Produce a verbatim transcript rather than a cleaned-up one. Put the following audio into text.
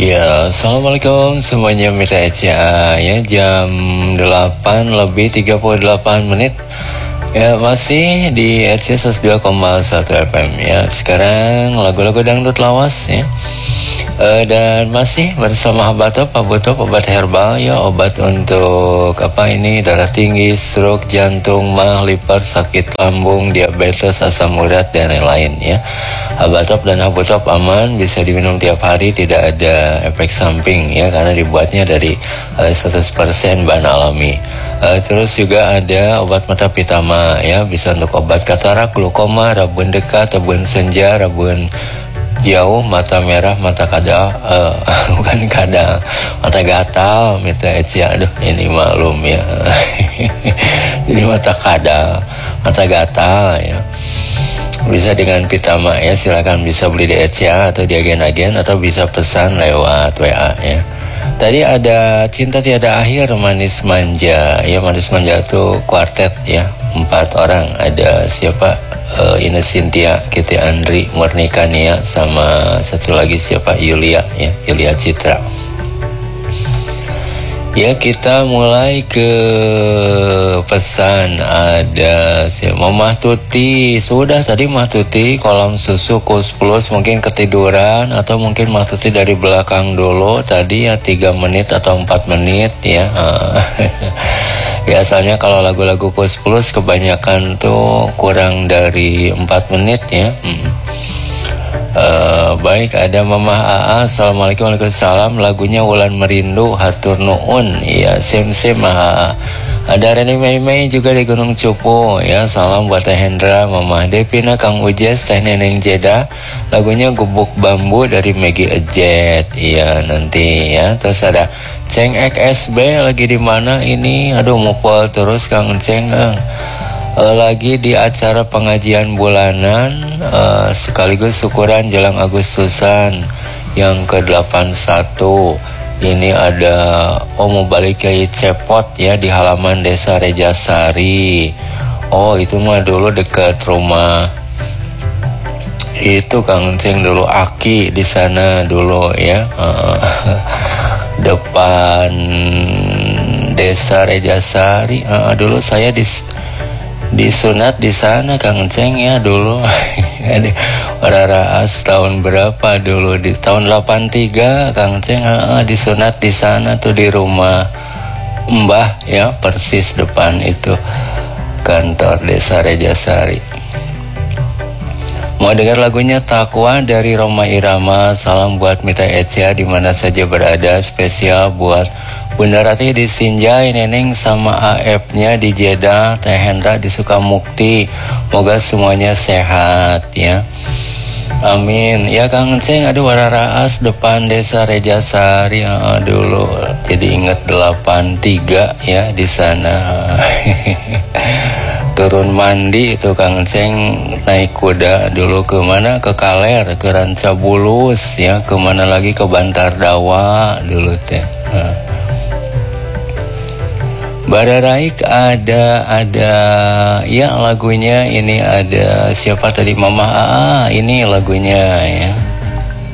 Ya, Assalamualaikum semuanya, Mita Echa. Ya, jam delapan lebih tiga puluh delapan menit. Ya, masih di R C seratus dua koma satu F M ya. Sekarang lagu-lagu dangdut lawas ya. E, dan masih bersama Habatop, Habatop obat herbal ya, obat untuk apa ini darah tinggi, stroke, jantung, mah, liver, sakit lambung, diabetes, asam urat dan lain-lain ya. Habatop dan Habatop aman, bisa diminum tiap hari, tidak ada efek samping ya, karena dibuatnya dari uh, seratus persen bahan alami. Uh, terus juga ada obat mata pitama ya, bisa untuk obat katarak, glaukoma, rabun dekat, rabun senja, rabun jauh, mata merah, mata kadal, uh, bukan kadal, mata gatal, Mita Echa, aduh ini maklum ya. Jadi mata kadal, mata gatal ya. Bisa dengan pitama ya, silakan bisa beli di Echa atau di agen-agen, atau bisa pesan lewat W A ya. Tadi ada Cinta Tiada Akhir, Manis Manja ya. Manis Manja itu kuartet ya, empat orang. Ada siapa? Uh, Ines Cynthia, Kitty Andri, Murni Kania, sama satu lagi siapa? Yulia ya, Yulia Citra. Ya, kita mulai ke pesan. Ada si Mama Tuti. Sudah tadi Mama Tuti kolom susu kus plus, mungkin ketiduran atau mungkin Mama Tuti dari belakang dulu tadi ya, tiga menit atau empat menit ya. Biasanya kalau lagu-lagu kus plus kebanyakan tuh kurang dari empat menit ya. hmm. Uh, baik, ada Mama A A. Assalamualaikum, waalaikumsalam. Lagunya Wulan Merindu, hatur nuun ya, sim sim A A. Ada Reni Mei Mei juga di Gunung Cupu ya. Salam buat Teh Hendra, Mama Devina, Kang Ujes, Teh Neneng Jeda. Lagunya Gubuk Bambu dari Maggie Ejet. Iya nanti ya. Terus ada Ceng X S B lagi di mana ini? Aduh mupol terus Kang Ceng. Uh, lagi di acara pengajian bulanan uh, sekaligus syukuran jelang Agustusan yang ke delapan puluh satu. Ini ada oh mau balik ke Cepot ya, di halaman Desa Rejasari. Oh itu mah dulu dekat rumah itu Kang Ceng dulu, Aki di sana dulu ya. Uh, depan Desa Rejasari. Uh, dulu saya di disunat di sana Kang Ceng ya dulu. Raas tahun berapa dulu, di tahun delapan tiga Kang Ceng uh, disunat di sana tuh, di rumah Mbah ya, persis depan itu kantor Desa Rejasari. Mau dengar lagunya Takwa dari Roma Irama. Salam buat Mita Echa di mana saja berada, spesial buat Bunda Rati di Sinjai, Neneng sama A F-nya di Jeddah, Teh Hendra di Sukamukti. Moga semuanya sehat ya. Amin. Ya Kang Ceng, aduh Wararaas depan Desa Rejasari uh, dulu. Jadi ingat delapan tiga ya di sana. Turun mandi itu Kang Ceng, naik kuda dulu ke mana? Ke Kaler, ke Rancabulus ya, kemana lagi, ke Bantar Dawa dulu teh. Uh. Badaraik ada ada ya lagunya ini, ada siapa tadi, Mama A A, ini lagunya ya.